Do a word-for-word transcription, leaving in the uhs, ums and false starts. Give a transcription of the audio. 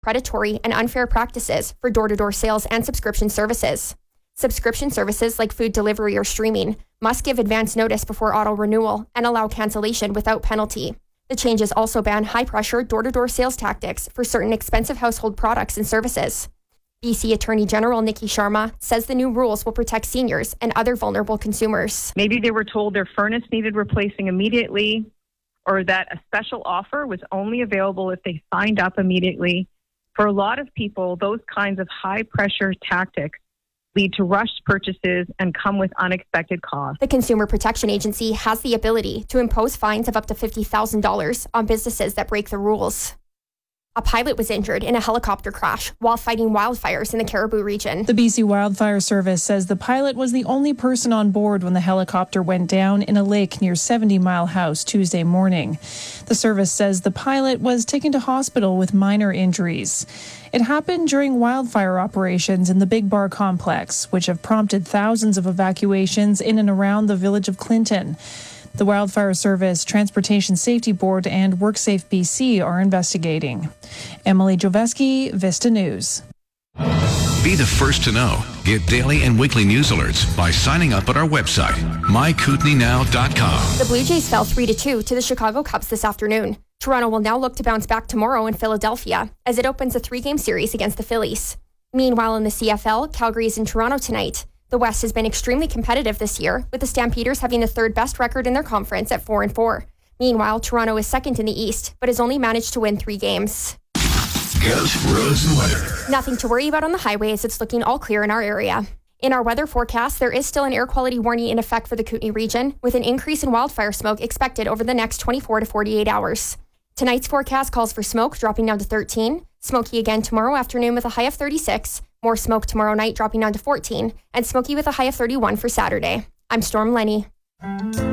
predatory and unfair practices for door-to-door sales and subscription services. Subscription services like food delivery or streaming must give advance notice before auto renewal and allow cancellation without penalty. The changes also ban high-pressure door-to-door sales tactics for certain expensive household products and services. B C Attorney General Nikki Sharma says the new rules will protect seniors and other vulnerable consumers. Maybe they were told their furnace needed replacing immediately, or that a special offer was only available if they signed up immediately. For a lot of people, those kinds of high-pressure tactics lead to rushed purchases and come with unexpected costs. The Consumer Protection Agency has the ability to impose fines of up to fifty thousand dollars on businesses that break the rules. A pilot was injured in a helicopter crash while fighting wildfires in the Caribou region. The B C Wildfire Service says the pilot was the only person on board when the helicopter went down in a lake near seventy Mile House Tuesday morning. The service says the pilot was taken to hospital with minor injuries. It happened during wildfire operations in the Big Bar complex, which have prompted thousands of evacuations in and around the village of Clinton. The Wildfire Service, Transportation Safety Board, and WorkSafe B C are investigating. Emily Joveski, Vista News. Be the first to know. Get daily and weekly news alerts by signing up at our website, my kootenai now dot com. The Blue Jays fell three to two to the Chicago Cubs this afternoon. Toronto will now look to bounce back tomorrow in Philadelphia as it opens a three-game series against the Phillies. Meanwhile, in the C F L, Calgary is in Toronto tonight. The West has been extremely competitive this year, with the Stampeders having the third best record in their conference at four and four. Meanwhile, Toronto is second in the East, but has only managed to win three games. Coast, roads, and weather. Nothing to worry about on the highway as it's looking all clear in our area. In our weather forecast, there is still an air quality warning in effect for the Kootenay region, with an increase in wildfire smoke expected over the next twenty-four to forty-eight hours. Tonight's forecast calls for smoke dropping down to thirteen, smoky again tomorrow afternoon with a high of thirty-six, more smoke tomorrow night dropping down to fourteen, and smoky with a high of thirty-one for Saturday. I'm Storm Lenny.